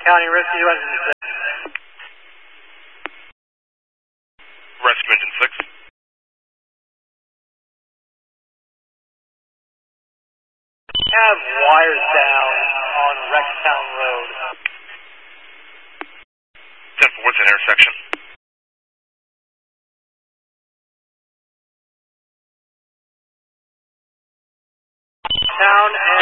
County Rescue Engine 6. Rescue Engine 6. Have wires down on Rextown Road. 10-4, what's an intersection? Town